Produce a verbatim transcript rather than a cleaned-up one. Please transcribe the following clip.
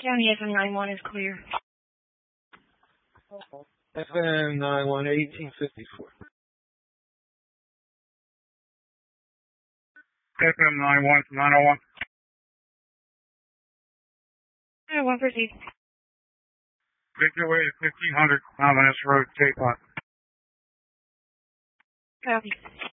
County F M nine one is clear. F M nine one, eighteen fifty-four. F M nine one, nine oh one. nine oh one, proceed. Make your way to fifteen hundred Providence Road, Cape Cod. Copy.